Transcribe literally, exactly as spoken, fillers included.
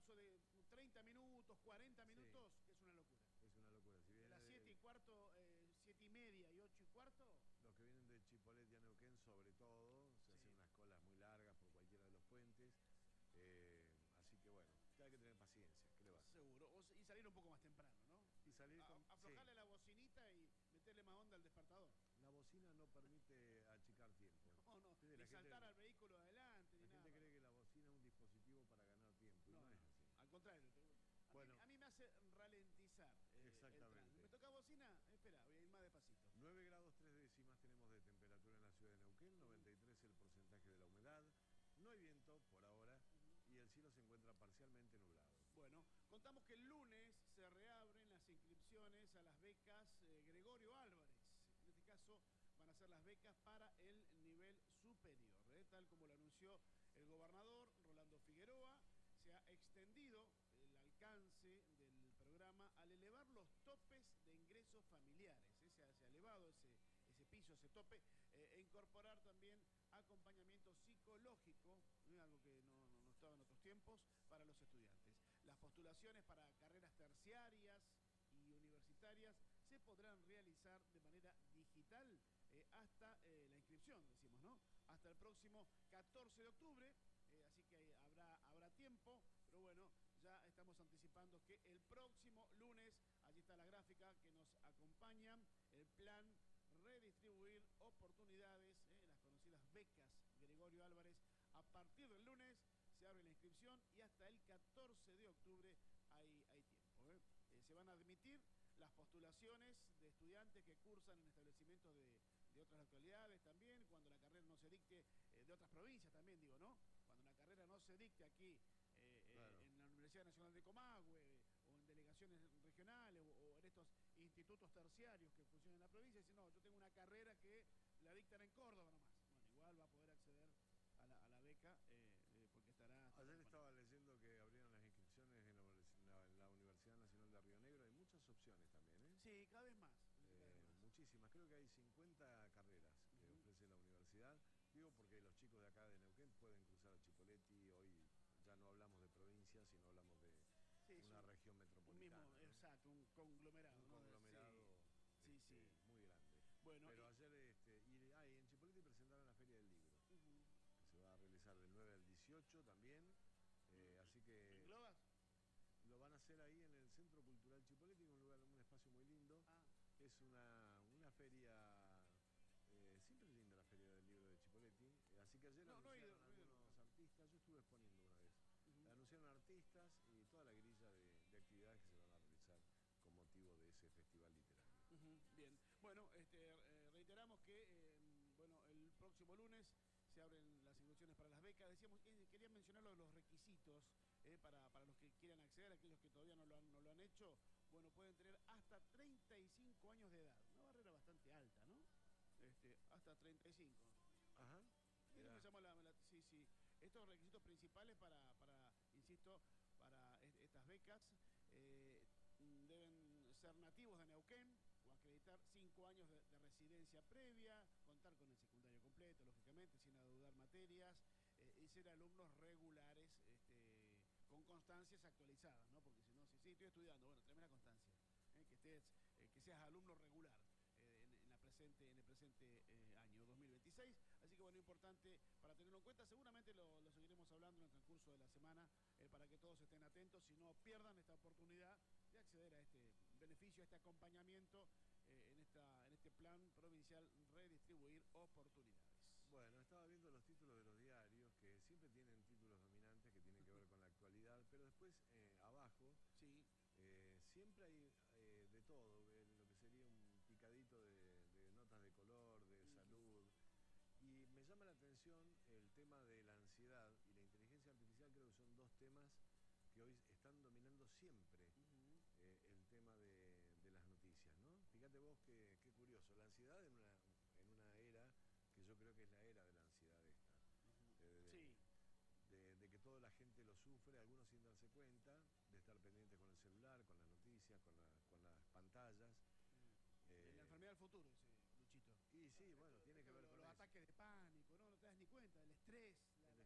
lapso de treinta minutos, cuarenta minutos, sí, que es una locura. Es una locura. Si de las siete y cuarto, eh, siete y media y ocho y cuarto. Los que vienen de Chipoleti a Neuquén, sobre todo, se sí. hacen unas colas muy largas por cualquiera de los puentes. Eh, así que bueno, hay que tener paciencia. ¿Qué le va a hacer? Seguro. O, y salir un poco más temprano, ¿no? Y salir con, a, aflojarle sí. la bocinita y meterle más onda al despertador. La bocina no permite achicar tiempo. No, no, ni saltar gente, al vehículo adelante, la ni nada. La gente cree que la bocina es un dispositivo para ganar tiempo, no, y no, no es así. Al contrario, te, a, bueno, mí, a mí me hace ralentizar. Eh, exactamente. ¿Me toca bocina? Espera, voy a ir más despacito. nueve grados tres décimas tenemos de temperatura en la ciudad de Neuquén, noventa y tres el porcentaje de la humedad. No hay viento por ahora uh-huh. y el cielo se encuentra parcialmente nublado. Bueno, contamos que el lunes se reabren las inscripciones a las becas eh, Gregorio Álvarez. En este caso van a ser las becas para el nivel superior, ¿eh? Tal como lo anunció el gobernador Rolando Figueroa. Se ha extendido el alcance del programa al elevar los topes de ingresos familiares. ¿eh? Se, ha, se ha elevado ese, ese piso, ese tope, eh, e incorporar también acompañamiento psicológico, ¿eh? algo que no, no, no estaba en otros tiempos, para los estudiantes. Las postulaciones para carreras terciarias y universitarias se podrán realizar de manera digital eh, hasta eh, la inscripción, decimos, ¿no? Hasta el próximo catorce de octubre. Eh, así que habrá, habrá tiempo, pero bueno, ya estamos anticipando que el próximo lunes, allí está la gráfica que nos acompaña, el plan Redistribuir Oportunidades, eh, las conocidas becas Gregorio Álvarez. A partir del lunes se abre la inscripción y hasta el catorce de octubre hay, hay tiempo. ¿eh? Eh, se van a admitir las postulaciones de estudiantes que cursan en establecimientos de, de otras localidades también, cuando la carrera no se dicte, eh, de otras provincias también, digo, ¿no? Cuando la carrera no se dicte aquí eh, claro. eh, en la Universidad Nacional de Comahue, o en delegaciones regionales, o, o en estos institutos terciarios que funcionan en la provincia, dicen, no, yo tengo una carrera que la dictan en Córdoba nomás. Bueno, igual va a poder acceder a la, a la beca, eh, eh, porque estará... estará Ayer estaba leyendo que abrieron las inscripciones en la, en la Universidad Nacional de Río Negro. Hay muchas opciones también, ¿eh? Sí, cada vez más. Eh, cada vez más. Muchísimas. Creo que hay cincuenta carreras que uh-huh. ofrece la universidad. Digo porque los chicos de acá de Neuquén pueden cruzar a Chipoleti. Hoy ya no hablamos de provincia, sino hablamos de sí, una región metropolitana. Un mismo, ¿no? Exacto, un conglomerado. Un ¿no? conglomerado sí, este, sí, sí. muy grande. Bueno, Pero y... ayer este, y, ah, y en Chipoleti presentaron la Feria del Libro. Uh-huh. Se va a realizar del nueve al dieciocho también, eh, así que... ¿En Globas? Lo van a hacer ahí en el Centro Cultural Chipoleti, un lugar, un espacio muy lindo. Ah. Es una, una feria, eh, siempre linda la Feria del Libro de Chipoleti, eh, así que ayer no, anunciaron no he ido, algunos no he ido. artistas, yo estuve exponiendo una vez, uh-huh. anunciaron artistas y toda la grilla de, de actividades que se van a realizar con motivo de ese festival literario. Uh-huh. Bien, bueno, este, eh, reiteramos que, eh, bueno, el próximo lunes se abren las inscripciones para las becas. Decíamos, eh, quería mencionar lo de los requisitos eh, para, para los que quieran acceder, aquellos que todavía no lo, han, no lo han hecho. Bueno, pueden tener hasta treinta y cinco años de edad. Una barrera bastante alta, ¿no? Este, hasta treinta y cinco. Ajá. Me llamó la, la, sí, sí. Estos requisitos principales para, para insisto, para estas becas eh, deben ser nativos de Neuquén, o acreditar cinco años de, de residencia previa, contar con el secundario completo, lógicamente, sin adeudar materias, eh, y ser alumnos regulares, este, con constancias actualizadas, ¿no? Porque si no, si sí, estoy estudiando, bueno, tráeme la constancia, ¿eh? que, estés, eh, que seas alumno regular. En, en, la presente, en el presente eh, año dos mil veintiséis. Así que bueno, importante para tenerlo en cuenta. Seguramente lo, lo seguiremos hablando en el transcurso de la semana eh, para que todos estén atentos y no pierdan esta oportunidad de acceder a este beneficio, a este acompañamiento eh, en, esta, en este plan provincial Redistribuir Oportunidades. Bueno, estaba viendo los títulos de los diarios que siempre tienen títulos dominantes que tienen que ver con la actualidad, pero después eh, abajo... Sí. Eh, siempre hay eh, de todo, eh, lo que sería un picadito de, de notas de color, de uh-huh. salud. Y me llama la atención el tema de la ansiedad y la inteligencia artificial. Creo que son dos temas que hoy están dominando siempre uh-huh. eh, el tema de, de las noticias, ¿no? Fíjate vos qué curioso, la ansiedad en una, en una era que yo creo que es la era de la ansiedad esta. Uh-huh. de, de, sí. De, de que toda la gente lo sufre, algunos sin darse cuenta, de estar pendientes con el celular, con las noticias, con, la, con las pantallas. Mm. Eh, la enfermedad del futuro, ese Luchito. Y sí, bueno, tiene que ver los, con los eso. ataques de pánico, ¿no? No te das ni cuenta, el estrés,